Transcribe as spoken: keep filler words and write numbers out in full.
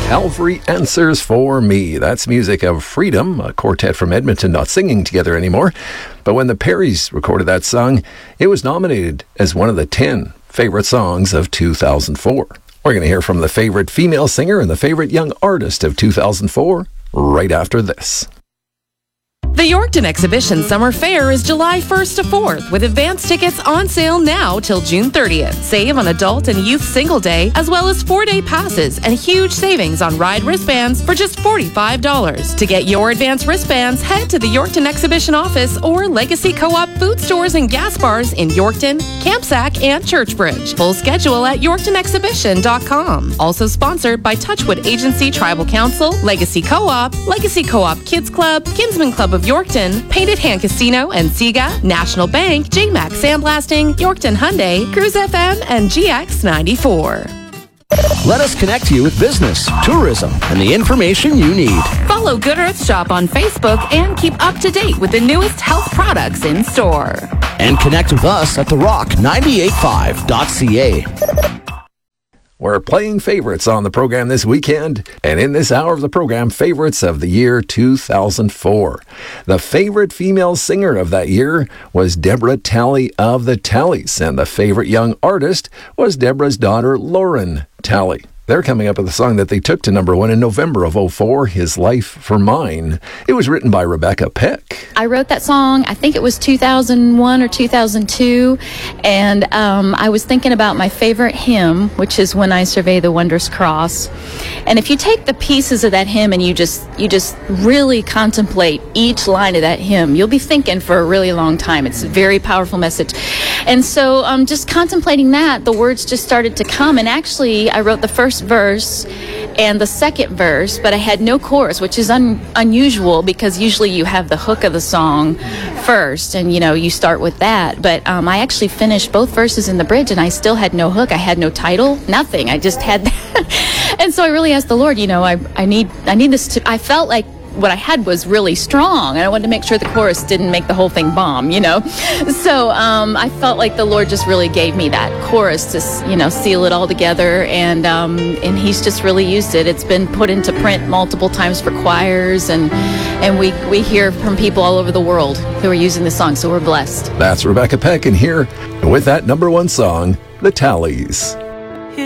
Calvary Answers for Me. That's music of Freedom, a quartet from Edmonton not singing together anymore. But when the Perrys recorded that song, it was nominated as one of the ten favorite songs of two thousand four. We're going to hear from the favorite female singer and the favorite young artist of two thousand four right after this. The Yorkton Exhibition Summer Fair is July first to fourth, with advance tickets on sale now till June thirtieth. Save on adult and youth single day, as well as four-day passes and huge savings on ride wristbands for just forty-five dollars. To get your advance wristbands, head to the Yorkton Exhibition office or Legacy Co-op food stores and gas bars in Yorkton, Campsack, and Churchbridge. Full schedule at yorkton exhibition dot com. Also sponsored by Touchwood Agency Tribal Council, Legacy Co-op, Legacy Co-op Kids Club, Kinsman Club of Yorkton, Painted Hand Casino and Sega, National Bank, J-Max Sandblasting, Yorkton Hyundai, Cruise F M, and G X ninety-four. Let us connect you with business, tourism, and the information you need. Follow Good Earth Shop on Facebook and keep up to date with the newest health products in store. And connect with us at the rock nine eight five dot c a. We're playing favorites on the program this weekend, and in this hour of the program, favorites of the year two thousand four. The favorite female singer of that year was Deborah Talley of the Talleys, and the favorite young artist was Deborah's daughter, Lauren Talley. They're coming up with a song that they took to number one in November of oh four, His Life for Mine. It was written by Rebecca Peck. I wrote that song, I think it was two thousand one or two thousand two, and um, I was thinking about my favorite hymn, which is When I Survey the Wondrous Cross. And if you take the pieces of that hymn and you just you just really contemplate each line of that hymn, you'll be thinking for a really long time. It's a very powerful message. And so um, just contemplating that, the words just started to come. And actually, I wrote the first verse and the second verse, but I had no chorus, which is un- unusual because usually you have the hook of the song first and, you know, you start with that. But um, I actually finished both verses in the bridge and I still had no hook. I had no title, nothing. I just had that. And so I really asked the Lord, you know, I, I need I need this to, I felt like what I had was really strong, and I wanted to make sure the chorus didn't make the whole thing bomb, you know. So um, I felt like the Lord just really gave me that chorus to, you know, seal it all together, and um, and He's just really used it. It's been put into print multiple times for choirs, and and we we hear from people all over the world who are using the song, so we're blessed. That's Rebecca Peck, and here with that number one song, The Talleys.